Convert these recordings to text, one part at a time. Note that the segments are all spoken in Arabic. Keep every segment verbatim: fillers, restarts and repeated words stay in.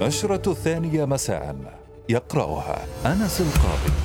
النشرة الثانية مساء، يقرأها أنس القاضي.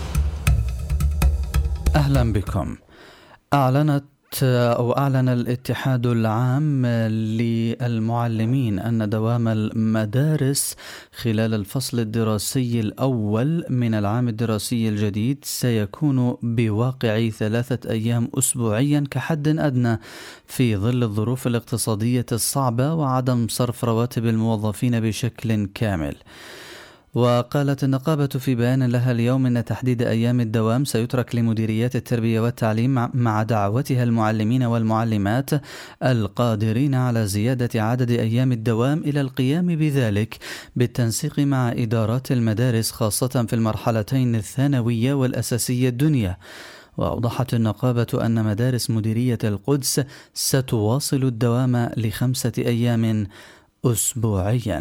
أهلا بكم. أعلنت أو أعلن الاتحاد العام للمعلمين أن دوام المدارس خلال الفصل الدراسي الأول من العام الدراسي الجديد سيكون بواقع ثلاثة أيام أسبوعيا كحد أدنى في ظل الظروف الاقتصادية الصعبة وعدم صرف رواتب الموظفين بشكل كامل. وقالت النقابة في بيان لها اليوم أن تحديد أيام الدوام سيترك لمديريات التربية والتعليم مع دعوتها المعلمين والمعلمات القادرين على زيادة عدد أيام الدوام إلى القيام بذلك بالتنسيق مع إدارات المدارس خاصة في المرحلتين الثانوية والأساسية الدنيا. وأوضحت النقابة أن مدارس مديرية القدس ستواصل الدوام لخمسة أيام أسبوعيا.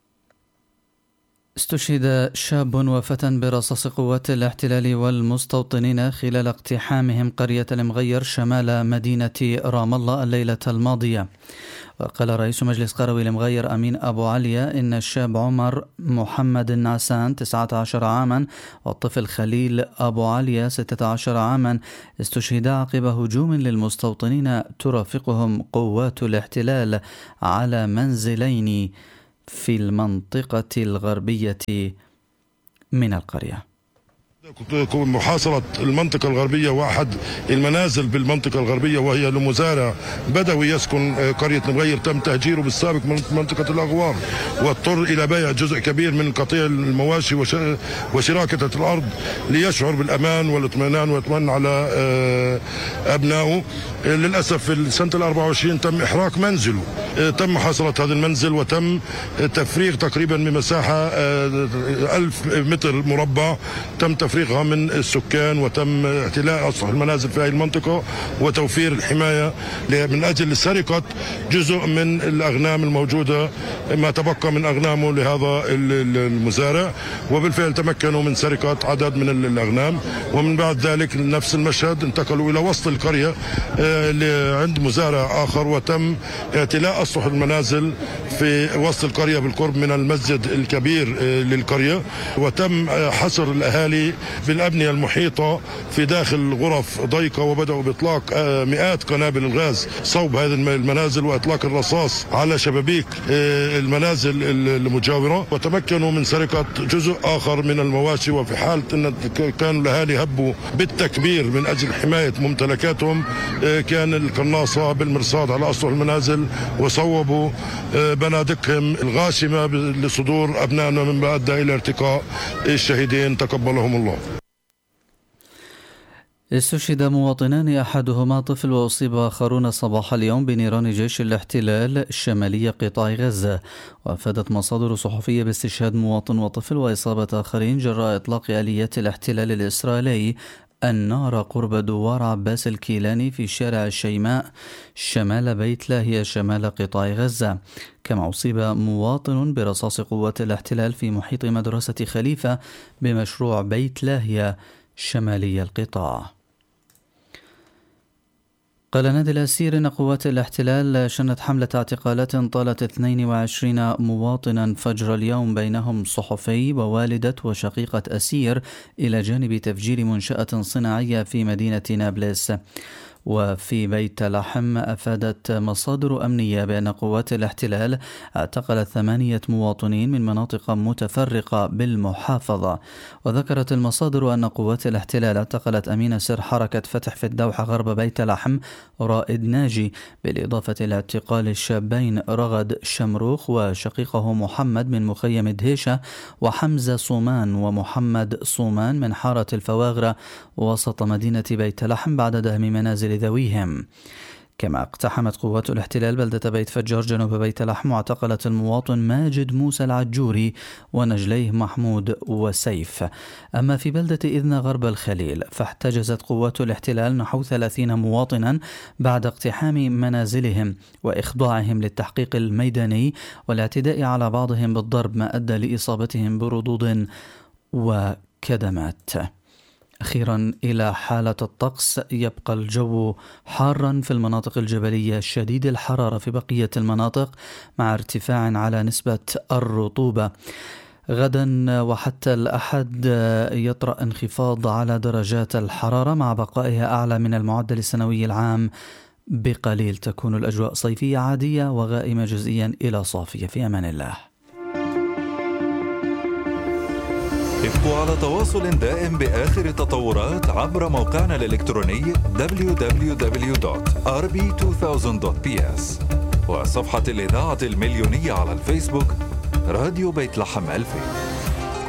استشهد شاب وفتى برصاص قوات الاحتلال والمستوطنين خلال اقتحامهم قرية المغير شمال مدينة رام الله الليلة الماضية. وقال رئيس مجلس قروي المغير أمين أبو عليا إن الشاب عمر محمد النعسان تسعة عشر عاما والطفل خليل أبو عليا ستة عشر عاما استشهدا عقب هجوم للمستوطنين ترافقهم قوات الاحتلال على منزلين في المنطقة الغربية من القرية. محاصرة المنطقة الغربية وأحد المنازل بالمنطقة الغربية وهي لمزارع بدوي يسكن قرية المغير تم تهجيره بالسابق من منطقة الأغوار واضطر إلى بيع جزء كبير من قطيع المواشي وشراكة الأرض ليشعر بالأمان والاطمئنان ويطمئن على أبنائه. للأسف في السنة الأربعة وعشرين تم إحراق منزله، تم محاصرة هذا المنزل وتم تفريغ تقريبا بمساحة ألف متر مربع، تم تفريغها من السكان وتم احتلاء أسطح المنازل في هذه المنطقة وتوفير الحماية من أجل سرقة جزء من الأغنام الموجودة ما تبقى من أغنامه لهذا المزارع. وبالفعل تمكنوا من سرقة عدد من الأغنام، ومن بعد ذلك نفس المشهد انتقلوا إلى وسط القرية عند مزارع آخر وتم اعتلاء أسطح المنازل في وسط القرية بالقرب من المسجد الكبير للقرية، وتم حصر الأهالي بالأبنية المحيطة في داخل غرف ضيقة وبدأوا بإطلاق مئات قنابل الغاز صوب هذه المنازل وإطلاق الرصاص على شبابيك المنازل المجاورة، وتمكنوا من سرقة جزء آخر من المواشي. وفي حالة أن كانوا الأهالي هبوا بالتكبير من أجل حماية ممتلكاتهم كان القناصة بالمرصاد على أسطح المنازل وصوبوا بنادقهم الغاشمة لصدور أبنائنا مما أدى إلى ارتقاء الشهيدين تقبلهم الله. استشهد مواطنان أحدهما طفل وأصيب آخرون صباح اليوم بنيران جيش الاحتلال شمالي قطاع غزة. وأفادت مصادر صحفية باستشهاد مواطن وطفل وإصابة آخرين جراء إطلاق آليات الاحتلال الإسرائيلي النار قرب دوار عباس الكيلاني في شارع الشيماء شمال بيت لاهيا شمال قطاع غزة. كما أصيب مواطن برصاص قوات الاحتلال في محيط مدرسة خليفة بمشروع بيت لاهيا شمالي القطاع. قال نادي الأسير إن قوات الاحتلال شنت حملة اعتقالات طالت اثنين وعشرين مواطنا فجر اليوم بينهم صحفي ووالدة وشقيقة أسير إلى جانب تفجير منشأة صناعية في مدينة نابلس. وفي بيت لحم أفادت مصادر أمنية بأن قوات الاحتلال اعتقلت ثمانية مواطنين من مناطق متفرقة بالمحافظة. وذكرت المصادر أن قوات الاحتلال اعتقلت أمين سر حركة فتح في الدوحة غرب بيت لحم رائد ناجي، بالإضافة إلى اعتقال الشابين رغد شمروخ وشقيقه محمد من مخيم دهيشة وحمزة صومان ومحمد صومان من حارة الفواغرة وسط مدينة بيت لحم بعد دهم منازل ذويهم. كما اقتحمت قوات الاحتلال بلدة بيت فجار جنوب بيت لحم واعتقلت المواطن ماجد موسى العجوري ونجليه محمود وسيف. أما في بلدة إذن غرب الخليل فاحتجزت قوات الاحتلال نحو ثلاثين مواطنا بعد اقتحام منازلهم وإخضاعهم للتحقيق الميداني والاعتداء على بعضهم بالضرب ما أدى لإصابتهم بردود وكدمات. أخيرا إلى حالة الطقس، يبقى الجو حارا في المناطق الجبلية شديد الحرارة في بقية المناطق مع ارتفاع على نسبة الرطوبة. غدا وحتى الأحد يطرأ انخفاض على درجات الحرارة مع بقائها أعلى من المعدل السنوي العام بقليل. تكون الأجواء صيفية عادية وغائمة جزئيا إلى صافية. في أمان الله. ابقوا على تواصل دائم بآخر التطورات عبر موقعنا الإلكتروني دبليو دبليو دبليو دوت آر بي ألفين دوت بي إس وصفحة الإذاعة المليونية على الفيسبوك راديو بيت لحم ألفين.